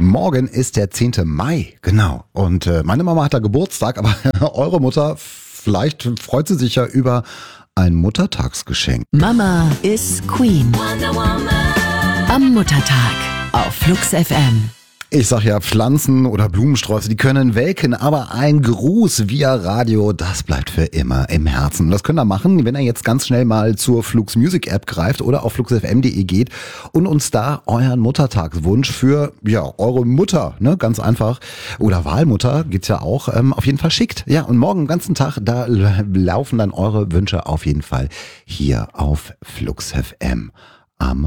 Morgen ist der 10. Mai, genau. Und meine Mama hat da Geburtstag, aber eure Mutter, vielleicht freut sie sich ja über ein Muttertagsgeschenk. Mama ist Queen. Am Muttertag auf Flux FM. Ich sag ja, Pflanzen oder Blumensträuße, die können welken, aber ein Gruß via Radio, das bleibt für immer im Herzen. Und das könnt ihr machen, wenn ihr jetzt ganz schnell mal zur Flux Music App greift oder auf fluxfm.de geht und uns da euren Muttertagswunsch für, ja, eure Mutter, ne, ganz einfach, oder Wahlmutter, gibt's ja auch, auf jeden Fall schickt. Ja, und morgen den ganzen Tag, da laufen dann eure Wünsche auf jeden Fall hier auf Flux FM am